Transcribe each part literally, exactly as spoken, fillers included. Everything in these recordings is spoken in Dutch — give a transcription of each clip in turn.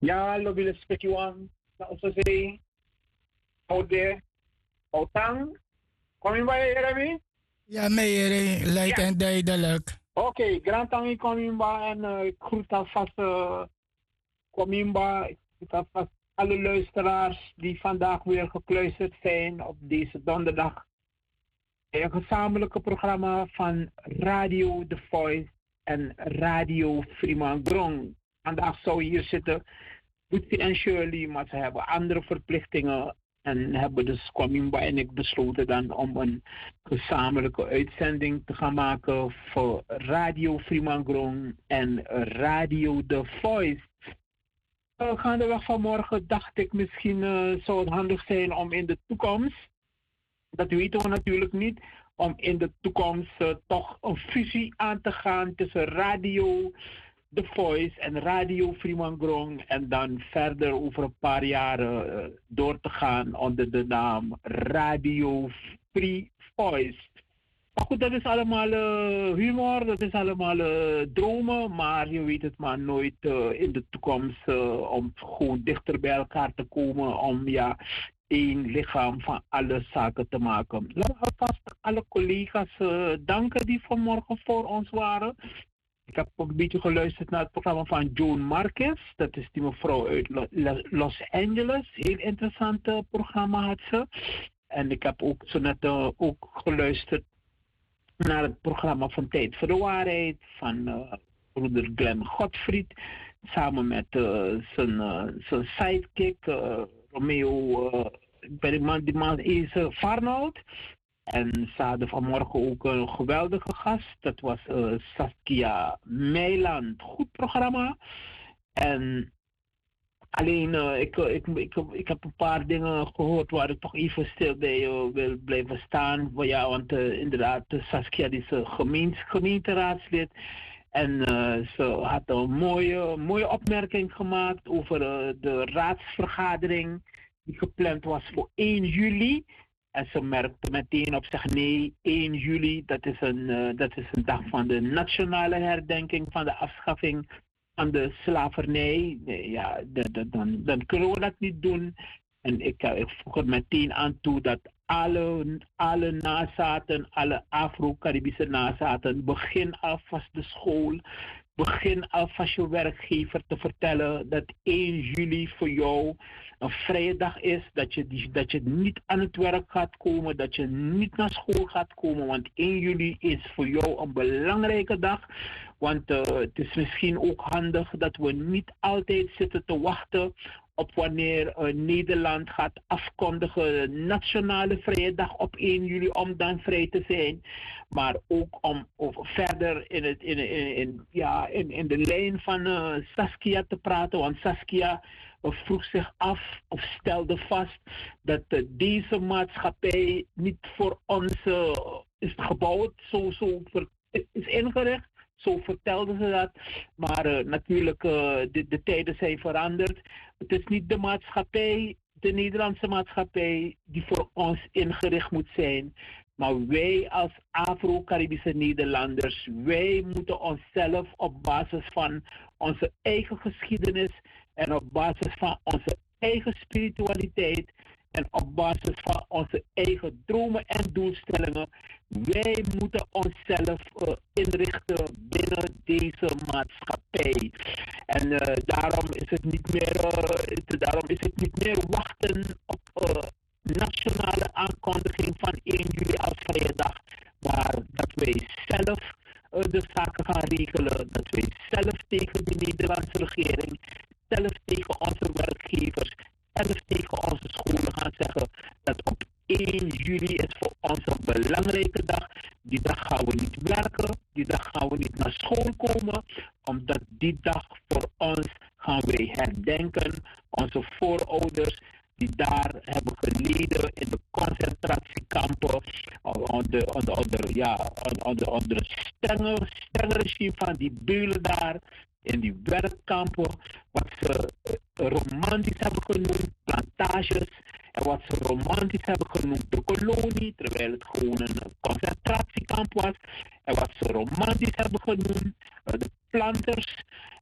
Ja, lobby spekiwan. Na usase, ode, otang. Kom je bij Jeremy? Ja, meneer, luid Ja. en duidelijk. Oké, okay, Grantangi Komimba en uh, ik groet alvast uh, Komimba. Ik groet alvast alle luisteraars die vandaag weer gekluisterd zijn op deze donderdag. Een gezamenlijke programma van Radio The Voice en Radio Fremangrom. Vandaag zou hier zitten Boetsie en Shirley, maar ze hebben andere verplichtingen. En hebben dus Kwamimba en ik besloten dan om een gezamenlijke uitzending te gaan maken voor Radio Fremangrom en Radio The Voice. Uh, gaandeweg vanmorgen dacht ik misschien uh, zou het handig zijn om in de toekomst, dat weten we natuurlijk niet, om in de toekomst uh, toch een fusie aan te gaan tussen Radio The Voice en Radio Fremangrom en dan verder over een paar jaren uh, door te gaan onder de naam Radio Free Voice. Maar goed, dat is allemaal uh, humor, dat is allemaal uh, dromen, maar je weet het maar nooit uh, in de toekomst uh, om gewoon dichter bij elkaar te komen, om ja, één lichaam van alle zaken te maken. Laten we alvast alle collega's uh, danken die vanmorgen voor ons waren. Ik heb ook een beetje geluisterd naar het programma van Joan Marquez. Dat is die mevrouw uit Los Angeles. Heel interessant uh, programma had ze. En ik heb ook zo net uh, ook geluisterd naar het programma van Tijd voor de Waarheid van uh, broeder Glenn Godfried. Samen met uh, zijn, uh, zijn sidekick uh, Romeo, uh, ik ben die man, die man is uh, Farnold. En ze hadden vanmorgen ook een geweldige gast. Dat was uh, Saskia Meiland. Goed programma. En alleen, uh, ik, ik, ik, ik heb een paar dingen gehoord waar ik toch even stil bij uh, wil blijven staan. Ja, want uh, inderdaad, Saskia is uh, gemeente, gemeenteraadslid. En uh, ze had een mooie, mooie opmerking gemaakt over uh, de raadsvergadering die gepland was voor één juli. En ze merkte meteen op zich, nee, één juli, dat is een, uh, dat is een dag van de nationale herdenking van de afschaffing van de slavernij. Nee, ja, de, de, dan, dan kunnen we dat niet doen. En ik, uh, ik voeg er meteen aan toe dat alle, alle nazaten, alle Afro-Caribische nazaten, begin alvast de school, begin alvast je werkgever te vertellen dat één juli voor jou een vrije dag is, dat je, die, dat je niet aan het werk gaat komen, dat je niet naar school gaat komen, want één juli is voor jou een belangrijke dag. Want uh, het is misschien ook handig dat we niet altijd zitten te wachten op wanneer uh, Nederland gaat afkondigen nationale vrije dag op één juli om dan vrij te zijn. Maar ook om over verder in, het, in, in, in, ja, in, in de lijn van uh, Saskia te praten, want Saskia vroeg zich af of stelde vast dat uh, deze maatschappij niet voor ons uh, is gebouwd, zo, zo ver, is ingericht. Zo vertelde ze dat. Maar uh, natuurlijk, uh, de, de tijden zijn veranderd. Het is niet de maatschappij, de Nederlandse maatschappij, die voor ons ingericht moet zijn. Maar wij als Afro-Caribische Nederlanders, wij moeten onszelf op basis van onze eigen geschiedenis en op basis van onze eigen spiritualiteit en op basis van onze eigen dromen en doelstellingen, wij moeten onszelf uh, inrichten binnen deze maatschappij. En uh, daarom is het niet meer, uh, daarom is het niet meer wachten op uh, nationale aankondiging van één juli als vrije dag, maar dat wij zelf uh, de zaken gaan regelen, dat wij zelf tegen de Nederlandse regering, zelf tegen onze werkgevers, zelf tegen onze scholen gaan zeggen dat op één juli is voor ons een belangrijke dag. Die dag gaan we niet werken, die dag gaan we niet naar school komen, omdat die dag voor ons gaan wij herdenken onze voorouders die daar hebben geleden in de concentratiekampen onder, onder, onder, ja, onder, onder het strenge, strenge regime van die beulen daar, in die werkkampen, wat ze romantisch hebben genoemd, plantages, en wat ze romantisch hebben genoemd de kolonie, terwijl het gewoon een concentratiekamp was, en wat ze romantisch hebben genoemd de planters,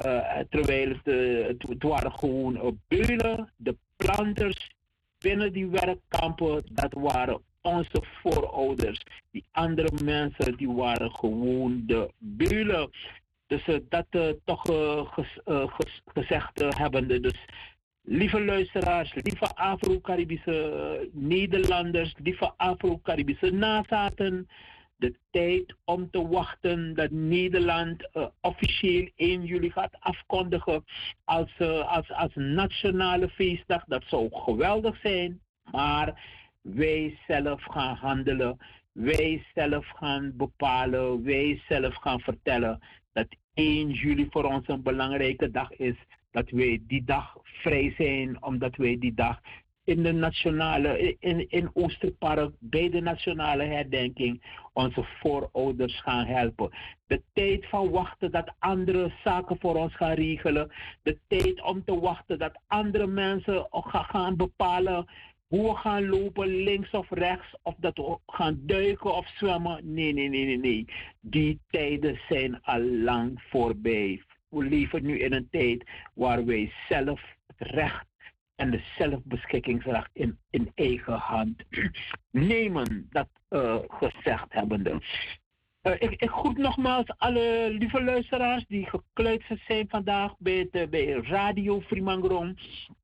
Uh, terwijl het, uh, het, het waren gewoon uh, beulen, de planters binnen die werkkampen, dat waren onze voorouders. Die andere mensen, die waren gewoon de beulen. Dus uh, dat uh, toch uh, ges, uh, ges, gezegd uh, hebbende. Dus lieve luisteraars, lieve Afro-Caribische uh, Nederlanders, lieve Afro-Caribische nazaten. De tijd om te wachten dat Nederland uh, officieel één juli gaat afkondigen als, uh, als, als nationale feestdag. Dat zou geweldig zijn, maar wij zelf gaan handelen. Wij zelf gaan bepalen, wij zelf gaan vertellen dat één juli voor ons een belangrijke dag is. Dat wij die dag vrij zijn, omdat wij die dag in de nationale, in, in Oosterpark, bij de nationale herdenking, onze voorouders gaan helpen. De tijd van wachten dat andere zaken voor ons gaan regelen. De tijd om te wachten dat andere mensen gaan bepalen hoe we gaan lopen, links of rechts, of dat we gaan duiken of zwemmen. Nee, nee, nee, nee, nee. Die tijden zijn al lang voorbij. We leven nu in een tijd waar wij zelf het recht en de zelfbeschikkingsrecht in, in eigen hand nemen, dat uh, gezegd hebbende. Uh, ik, ik groet nogmaals alle lieve luisteraars die gekluisterd zijn vandaag bij, het, bij Radio Fremangrom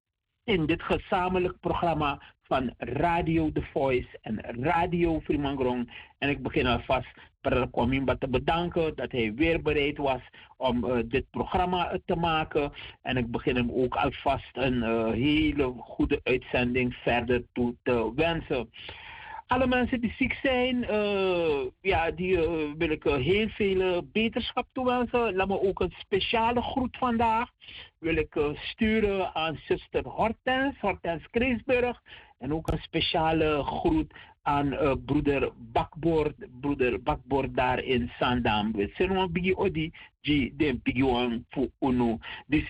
in dit gezamenlijk programma van Radio The Voice en Radio Fremangrom. En ik begin alvast Brother Kwamimba te bedanken dat hij weer bereid was om uh, dit programma te maken. En ik begin hem ook alvast een uh, hele goede uitzending verder toe te wensen. Alle mensen die ziek zijn, uh, ja, die uh, wil ik uh, heel veel uh, beterschap toewensen. Laat me ook een speciale groet vandaag wil ik uh, sturen aan zuster Hortens, Hortens Kreesburg. En ook een speciale groet aan uh, broeder Bakboord, broeder Bakboord daar in Sandam. We zijn een bigi odi, die de bigi wan fu unu.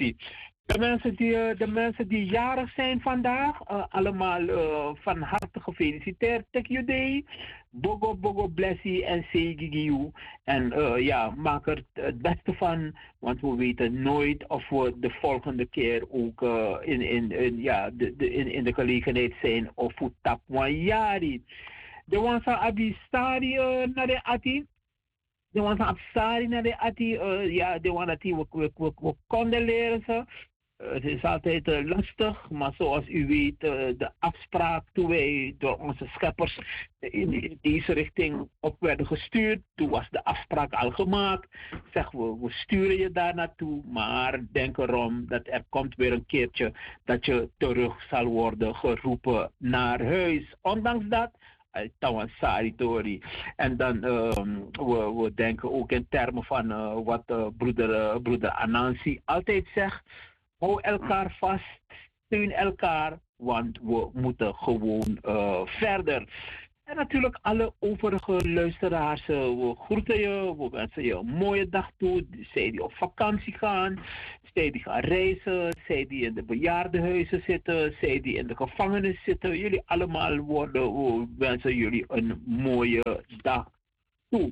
De mensen die, de mensen die jarig zijn vandaag, uh, allemaal uh, van harte gefeliciteerd. Take you day. Bogo, bogo, blessie en segigiu. En uh, ja, maak er het beste van, want we weten nooit of we de volgende keer ook uh, in, in, in, ja, de, de, in, in de gelegenheid zijn of we tap jari. De wansa abi stari uh, naar de ati. De wansa abstari naar de ati. Uh, ja, de wansa die we, we, we, we condoleren ze. Uh, het is altijd uh, lastig, maar zoals u weet, uh, de afspraak toen wij door onze scheppers in deze richting op werden gestuurd, toen was de afspraak al gemaakt. Zeggen we, we sturen je daar naartoe, maar denk erom dat er komt weer een keertje dat je terug zal worden geroepen naar huis. Ondanks dat, Tawan Saritori. En dan uh, we, we denken ook in termen van uh, wat uh, broeder, uh, broeder Anansi altijd zegt. Hou elkaar vast, steun elkaar, want we moeten gewoon uh, verder. En natuurlijk alle overige luisteraars, uh, we groeten je, we wensen je een mooie dag toe. Zij die op vakantie gaan, zij die gaan reizen, zij die in de bejaardenhuizen zitten, zij die in de gevangenis zitten. Jullie allemaal worden, we wensen jullie een mooie dag toe.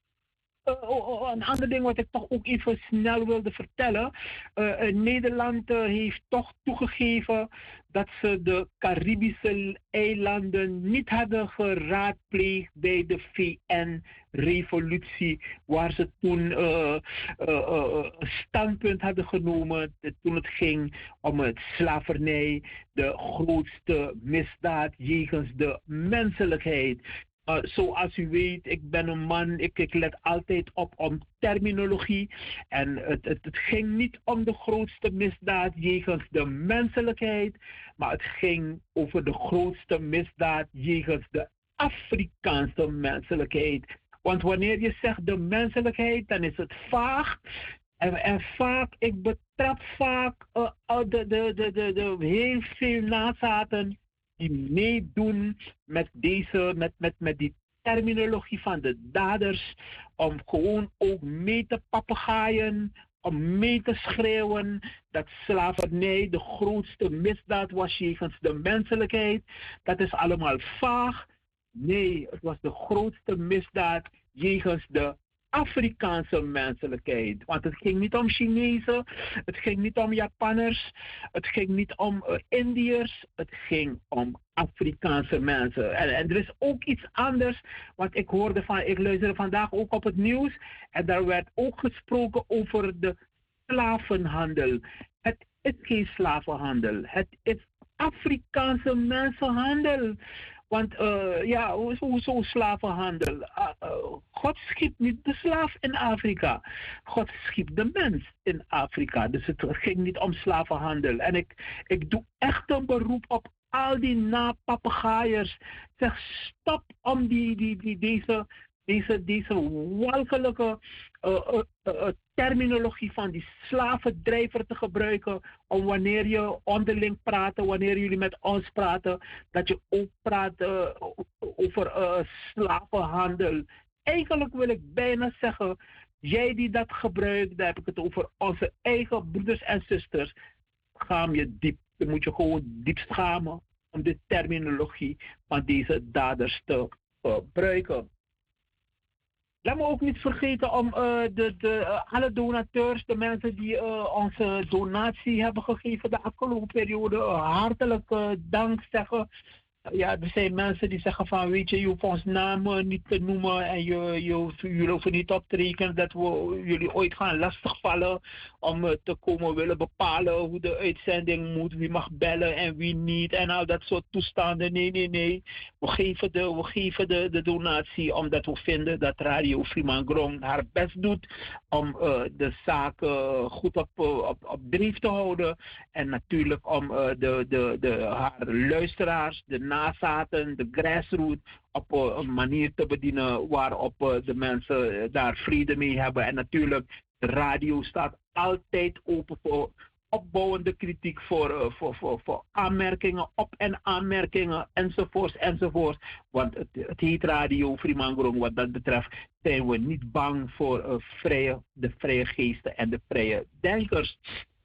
Uh, oh, oh, een ander ding wat ik toch ook even snel wilde vertellen. Uh, uh, Nederland uh, heeft toch toegegeven dat ze de Caribische eilanden niet hadden geraadpleegd bij de V N-revolutie, waar ze toen uh, uh, uh, een standpunt hadden genomen toen het ging om het slavernij, de grootste misdaad jegens de menselijkheid. Uh, zoals u weet, ik ben een man, ik, ik let altijd op om terminologie. En het, het, het ging niet om de grootste misdaad jegens de menselijkheid, maar het ging over de grootste misdaad jegens de Afrikaanse menselijkheid. Want wanneer je zegt de menselijkheid, dan is het vaag. En, en vaak, ik betrap vaak uh, de, de, de, de, de heel veel nazaten die meedoen met deze, met, met, met die terminologie van de daders, om gewoon ook mee te papegaaien, om mee te schreeuwen dat slavernij de grootste misdaad was jegens de menselijkheid. Dat is allemaal vaag. Nee, het was de grootste misdaad jegens de Afrikaanse menselijkheid. Want het ging niet om Chinezen, het ging niet om Japanners, het ging niet om uh, Indiërs, het ging om Afrikaanse mensen. En, en er is ook iets anders, want ik hoorde van, ik luisterde vandaag ook op het nieuws en daar werd ook gesproken over de slavenhandel. Het is geen slavenhandel, het is Afrikaanse mensenhandel. Want uh, ja, hoezo slavenhandel? Uh, uh, God schiep niet de slaaf in Afrika. God schiep de mens in Afrika. Dus het ging niet om slavenhandel. En ik, ik doe echt een beroep op al die napapegaaiers. Zeg, stop om die, die, die, deze, deze, deze walgelijke uh, uh, uh, terminologie van die slavendrijver te gebruiken om wanneer je onderling praat, wanneer jullie met ons praten, dat je ook praat uh, over uh, slavenhandel. Eigenlijk wil ik bijna zeggen, jij die dat gebruikt, daar heb ik het over onze eigen broeders en zusters, schaam je diep. Dan moet je gewoon diep schamen om de terminologie van deze daders te gebruiken. Laat me ook niet vergeten om uh, de, de, uh, alle donateurs, de mensen die uh, onze donatie hebben gegeven de afgelopen periode, uh, hartelijk uh, dank zeggen. Uh, ja, er zijn mensen die zeggen van, weet je, je hoeft ons namen niet te noemen en je, je, jullie hoeven niet op te rekenen dat we jullie ooit gaan lastigvallen om uh, te komen willen bepalen hoe de uitzending moet, wie mag bellen en wie niet en al dat soort toestanden. Nee, nee, nee. We geven de, we geven de, de donatie omdat we vinden dat Radio Fremangrom haar best doet om uh, de zaak uh, goed op, uh, op, op dreef te houden. En natuurlijk om uh, de, de, de, haar luisteraars, de nazaten, de grassroots op uh, een manier te bedienen waarop uh, de mensen uh, daar vrede mee hebben. En natuurlijk, de radio staat altijd open voor opbouwende kritiek, voor, uh, voor, voor, voor aanmerkingen, op- en aanmerkingen, enzovoorts, enzovoorts. Want het, het heet Radio Fremangrom. Wat dat betreft zijn we niet bang voor uh, vrije, de vrije geesten en de vrije denkers.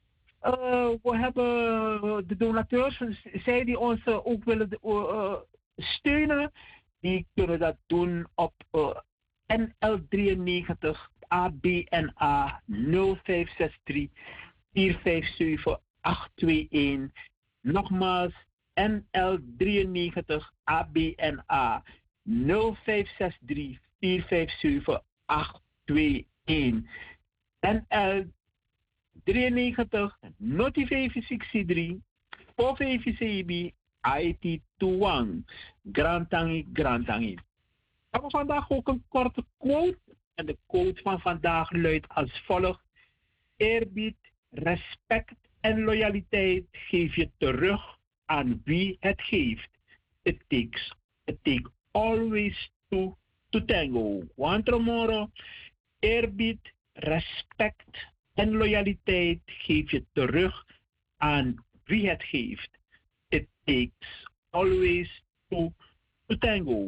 Uh, we hebben de donateurs, zij die ons uh, ook willen uh, steunen, die kunnen dat doen op uh, N L drieënnegentig A B N A nul vijf zes drie vier vijf zeven acht twee een. Nogmaals, N L drieënnegentig A B N A nul vijf zes drie vier vijf zeven acht twee een. N L drieënnegentig noti vijf zes drie vier vijf zeven I T Tuang. Grantangi, Grantangi. We hebben vandaag ook een korte quote. En de quote van vandaag luidt als volgt. Eerbied, respect en loyaliteit geef je terug aan wie het geeft. It takes, it takes always two to tango. Want tomorrow, eerbied, respect en loyaliteit geef je terug aan wie het geeft. It takes always two to tango.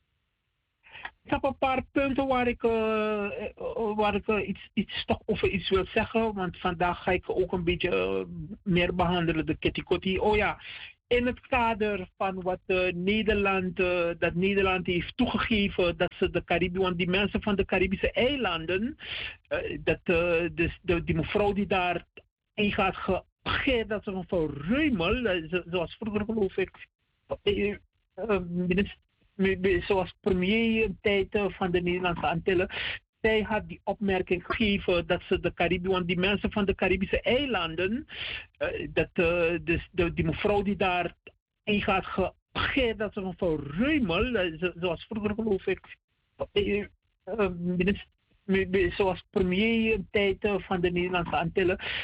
Ik heb een paar punten waar ik, uh, waar ik uh, iets, iets toch over iets wil zeggen. Want vandaag ga ik ook een beetje uh, meer behandelen, de kitty-kotti. Oh ja, in het kader van wat uh, Nederland, uh, dat Nederland heeft toegegeven dat ze de Cariben, want die mensen van de Caribische eilanden, uh, dat uh, dus de, die mevrouw die daar in gaat gegeven, dat ze mevrouw Reumel, uh, zoals vroeger geloof ik, uh, uh, minister, zoals premier in tijd van de Nederlandse Antillen, zij had die opmerking gegeven dat ze de Cariben, want die mensen van de Caribische eilanden, uh, dat uh, dus de, die mevrouw die daar in gaat gegeven, dat ze mevrouw Reumel, uh, zoals vroeger geloof ik, uh, uh, minister, zoals premier in tijd van de Nederlandse Antillen,